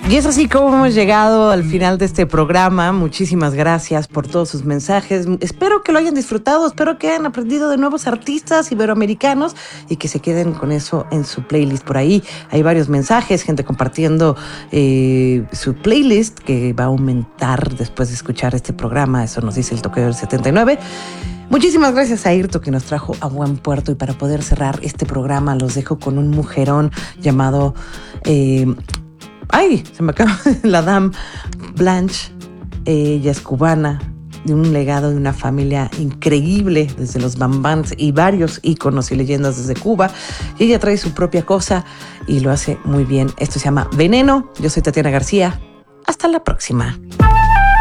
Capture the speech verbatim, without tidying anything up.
Y es así como hemos llegado al final de este programa. Muchísimas gracias por todos sus mensajes. Espero que lo hayan disfrutado, espero que hayan aprendido de nuevos artistas iberoamericanos y que se queden con eso en su playlist. Por ahí hay varios mensajes, gente compartiendo eh, su playlist que va a aumentar después de escuchar este programa. Eso nos dice el Toqueo del setenta y nueve. Muchísimas gracias a Airto que nos trajo a buen puerto, y para poder cerrar este programa los dejo con un mujerón llamado... Eh, ¡Ay! Se me acaba la Dame Blanche. Ella es cubana, de un legado de una familia increíble, desde los bambans y varios íconos y leyendas desde Cuba. Y ella trae su propia cosa y lo hace muy bien. Esto se llama Veneno. Yo soy Tatiana García. Hasta la próxima.